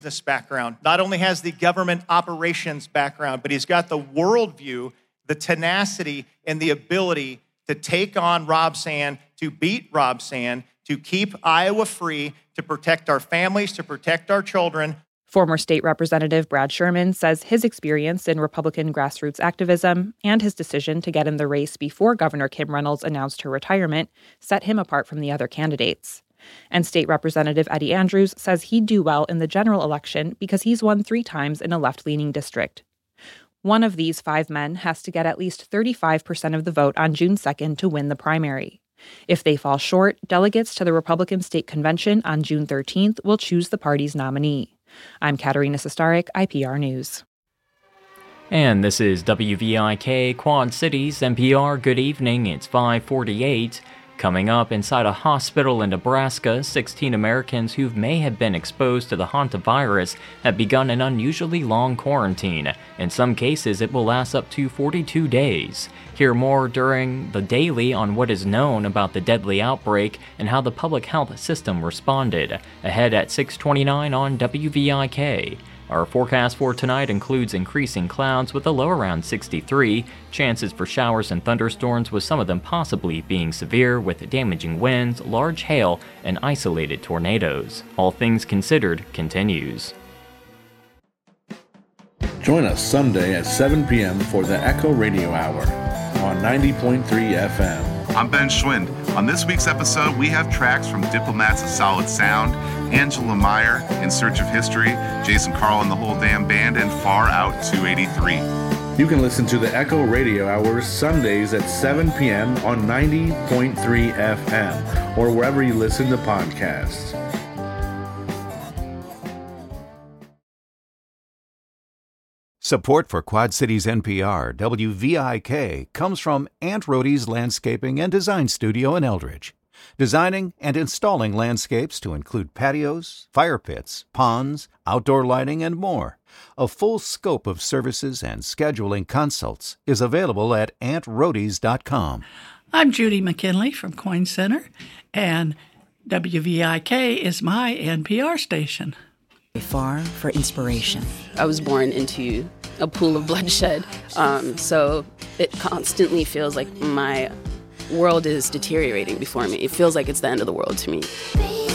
This background, not only has the government operations background, but he's got the worldview, the tenacity, and the ability to take on Rob Sand, to beat Rob Sand, to keep Iowa free, to protect our families, to protect our children. Former State Representative Brad Sherman says his experience in Republican grassroots activism and his decision to get in the race before Governor Kim Reynolds announced her retirement set him apart from the other candidates. And State Representative Eddie Andrews says he'd do well in the general election because he's won 3 times in a left-leaning district. One of these 5 men has to get at least 35% of the vote on June 2nd to win the primary. If they fall short, delegates to the Republican State Convention on June 13th will choose the party's nominee. I'm Katerina Sestarik, IPR News. And this is WVIK Quad Cities NPR. Good evening. It's 5:48. Coming up, inside a hospital in Nebraska, 16 Americans who may have been exposed to the hantavirus have begun an unusually long quarantine. In some cases, it will last up to 42 days. Hear more during the Daily on what is known about the deadly outbreak and how the public health system responded. Ahead at 6:29 on WVIK. Our forecast for tonight includes increasing clouds with a low around 63, chances for showers and thunderstorms with some of them possibly being severe with damaging winds, large hail, and isolated tornadoes. All Things Considered continues. Join us Sunday at 7 p.m. for the Echo Radio Hour on 90.3 FM. I'm Ben Schwind. On this week's episode, we have tracks from Diplomats of Solid Sound, Angela Meyer, In Search of History, Jason Carl and the Whole Damn Band, and Far Out 283. You can listen to the Echo Radio Hour Sundays at 7 p.m. on 90.3 FM or wherever you listen to podcasts. Support for Quad Cities NPR, WVIK, comes from Aunt Rhodey's Landscaping and Design Studio in Eldridge. Designing and installing landscapes to include patios, fire pits, ponds, outdoor lighting, and more. A full scope of services and scheduling consults is available at AuntRhodeys.com. I'm Judy McKinley from Coyne Center, and WVIK is my NPR station. Far for inspiration. I was born into a pool of bloodshed, so it constantly feels like my world is deteriorating before me. It feels like it's the end of the world to me.